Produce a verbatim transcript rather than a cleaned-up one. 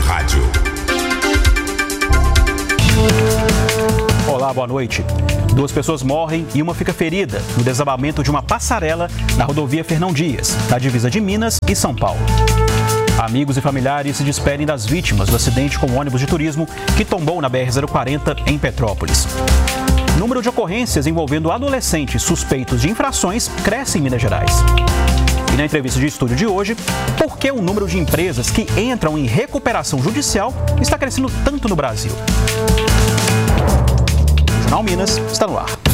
Rádio. Olá, boa noite. Duas pessoas morrem e uma fica ferida no desabamento de uma passarela na rodovia Fernão Dias, na divisa de Minas e São Paulo. Amigos e familiares se despedem das vítimas do acidente com o ônibus de turismo que tombou na B R zero quarenta em Petrópolis. O número de ocorrências envolvendo adolescentes suspeitos de infrações cresce em Minas Gerais. E na entrevista de estúdio de hoje, por que o número de empresas que entram em recuperação judicial está crescendo tanto no Brasil? O Jornal Minas está no ar.